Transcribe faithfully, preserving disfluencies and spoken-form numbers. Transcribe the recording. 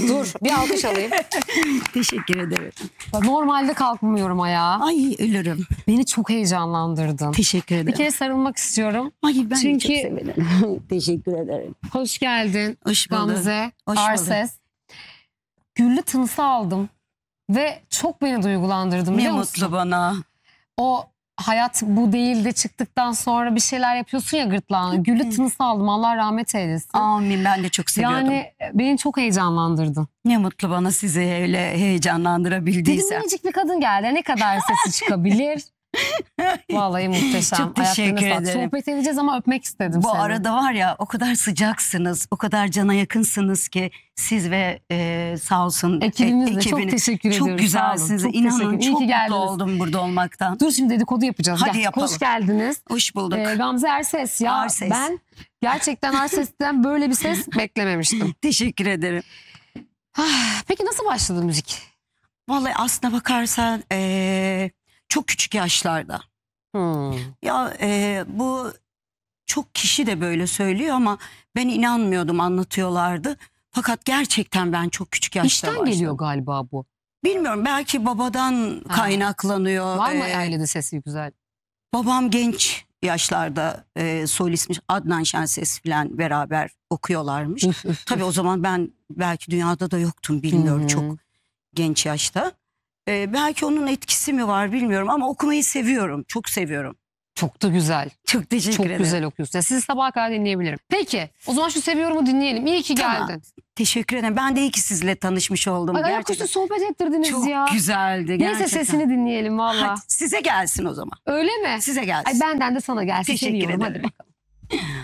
Dur bir alkış alayım. Teşekkür ederim. Normalde kalkmıyorum ayağa. Ay ölürüm. Beni çok heyecanlandırdın. Teşekkür ederim. Bir kere sarılmak istiyorum. Ay ben Çünkü... de çok severim. Teşekkür ederim. Hoş geldin. Hoş bulduk. Gamze, Hoş bulduk. Arses. Güllü tınısı aldım. Ve çok beni duygulandırdın Ne biliyor mutlu musun? bana. O hayat bu değil de çıktıktan sonra bir şeyler yapıyorsun ya gırtlağına. Güllü tınısı aldım, Allah rahmet eylesin. Amin, ben de çok seviyordum. Yani beni çok heyecanlandırdın. Ne mutlu bana sizi öyle Dedim heyecanlandırabildiysem. minicik bir kadın geldi. Ne kadar sesi çıkabilir? Vallahi muhteşem. Çok teşekkür Ayaklarına sağlık. ederim. Sohbet edeceğiz ama öpmek istedim Bu seni. arada var ya, o kadar sıcaksınız, o kadar cana yakınsınız ki siz ve e, sağ olsun Ekibimizle e, çok ekibiniz. teşekkür ediyoruz. Çok güzelsiniz. Sağ olun, çok İnanın teşekkür- İyi çok ki mutlu geldiniz. oldum burada olmaktan. Dur şimdi dedikodu yapacağız. Hadi Gel, yapalım. hoş geldiniz. Hoş bulduk. Ee, Gamze Erses. Ya Arses. ben gerçekten Arses'ten böyle bir ses beklememiştim. Teşekkür ederim. Ah, Peki nasıl başladı müzik? Vallahi aslına bakarsan e, çok küçük yaşlarda. Hmm. Ya e, bu çok kişi de böyle söylüyor ama ben inanmıyordum, anlatıyorlardı. Fakat gerçekten ben çok küçük yaşta İşten başladım. geliyor galiba bu. Bilmiyorum, belki babadan Ha. kaynaklanıyor. Var mı Ee, ailede sesi güzel? Babam genç yaşlarda e, solistmiş, Adnan Şenses falan beraber okuyorlarmış. Üf, üf, Tabii üf. o zaman ben belki dünyada da yoktum, bilmiyorum, Hı hı. çok genç yaşta. Ee, belki onun etkisi mi var bilmiyorum ama okumayı seviyorum, çok seviyorum. Çok da güzel. Çok teşekkür Çok ederim. güzel okuyorsun. Ya sizi sabaha kadar dinleyebilirim. Peki o zaman şu seviyorumu dinleyelim. İyi ki Tamam. geldin. Teşekkür ederim. Ben de iyi ki sizinle tanışmış oldum. Ay, ayaküstü Gerçekten sohbet ettirdiniz çok ya. güzeldi. Neyse Gerçekten. sesini dinleyelim valla. Hadi size gelsin o zaman. Öyle mi? Size gelsin. Ay benden de sana gelsin. Teşekkür Seviyorum. Hadi ederim. bakalım.